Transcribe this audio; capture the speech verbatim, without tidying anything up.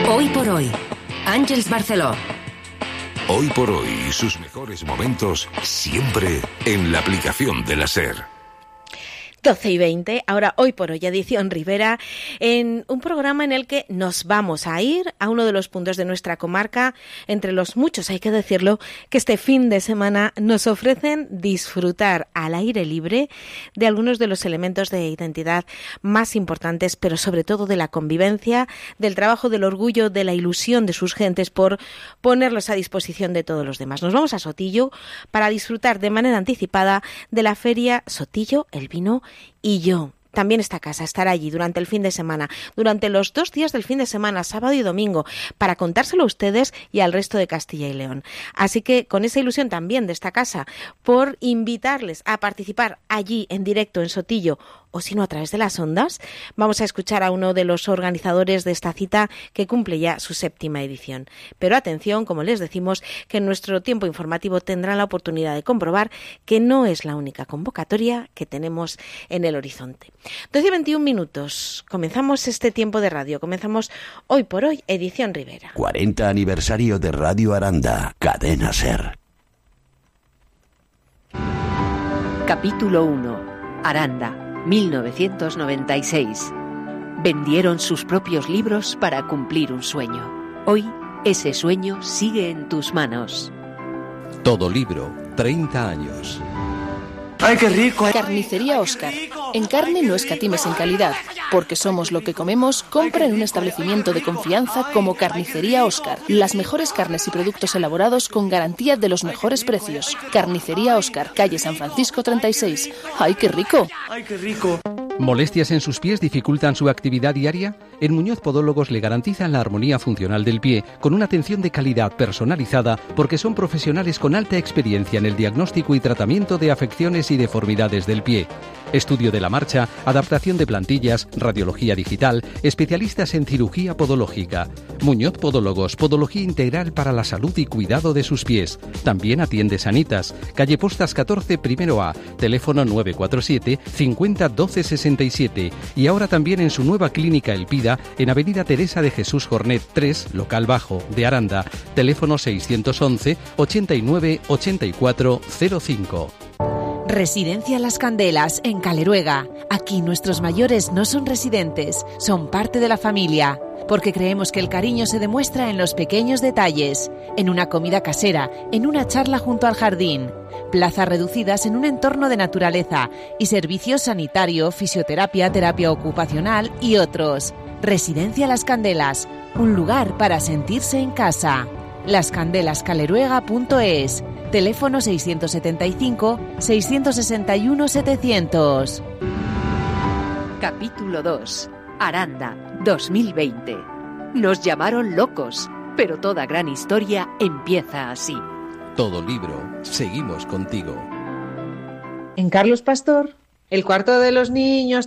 Hoy por hoy, Àngels Barceló. Hoy por hoy y sus mejores momentos siempre en la aplicación de la SER. doce y veinte, ahora Hoy por Hoy, edición Ribera, en un programa en el que nos vamos a ir a uno de los puntos de nuestra comarca, entre los muchos, hay que decirlo, que este fin de semana nos ofrecen disfrutar al aire libre de algunos de los elementos de identidad más importantes, pero sobre todo de la convivencia, del trabajo, del orgullo, de la ilusión de sus gentes por ponerlos a disposición de todos los demás. Nos vamos a Sotillo para disfrutar de manera anticipada de la feria Sotillo, el vino y yo. También esta casa estará allí durante el fin de semana, durante los dos días del fin de semana, sábado y domingo, para contárselo a ustedes y al resto de Castilla y León. Así que con esa ilusión también de esta casa, por invitarles a participar allí en directo en Sotillo, o si no a través de las ondas, vamos a escuchar a uno de los organizadores de esta cita que cumple ya su séptima edición. Pero atención, como les decimos, que en nuestro tiempo informativo tendrán la oportunidad de comprobar que no es la única convocatoria que tenemos en el horizonte. doce y veintiún minutos. Comenzamos este tiempo de radio. Comenzamos Hoy por Hoy, edición Ribera. cuarenta aniversario de Radio Aranda, Cadena SER. Capítulo uno. Aranda, mil novecientos noventa y seis. Vendieron sus propios libros para cumplir un sueño. Hoy, ese sueño sigue en tus manos. Todo libro, treinta años. ¡Ay, qué rico! Carnicería Óscar. En carne no escatimes en calidad, porque somos lo que comemos. Compra en un establecimiento de confianza como Carnicería Óscar. Las mejores carnes y productos elaborados con garantía de los mejores precios. Carnicería Óscar, calle San Francisco treinta y seis. ¡Ay, qué rico! ¡Ay, qué rico! ¿Molestias en sus pies dificultan su actividad diaria? En Muñoz Podólogos le garantizan la armonía funcional del pie con una atención de calidad personalizada, porque son profesionales con alta experiencia en el diagnóstico y tratamiento de afecciones y deformidades del pie. Estudio de la marcha, adaptación de plantillas, radiología digital, especialistas en cirugía podológica. Muñoz Podólogos, podología integral para la salud y cuidado de sus pies. También atiende Sanitas, calle Postas catorce, primero A, teléfono nueve cuatro siete, cincuenta, doce sesenta y siete. Y ahora también en su nueva clínica Elpida, en avenida Teresa de Jesús Jornet tres, local bajo, de Aranda, teléfono seiscientos once, ochenta y nueve, ochenta y cuatro, cero cinco. Residencia Las Candelas, en Caleruega. Aquí nuestros mayores no son residentes, son parte de la familia, porque creemos que el cariño se demuestra en los pequeños detalles, en una comida casera, en una charla junto al jardín, plazas reducidas en un entorno de naturaleza y servicios sanitario, fisioterapia, terapia ocupacional y otros. Residencia Las Candelas, un lugar para sentirse en casa. las candelas caleruega punto es. Teléfono seiscientos setenta y cinco, seiscientos sesenta y uno, setecientos. Capítulo dos. Aranda, dos mil veinte. Nos llamaron locos, pero toda gran historia empieza así. Todo libro, seguimos contigo. En Carlos Pastor, el cuarto de los niños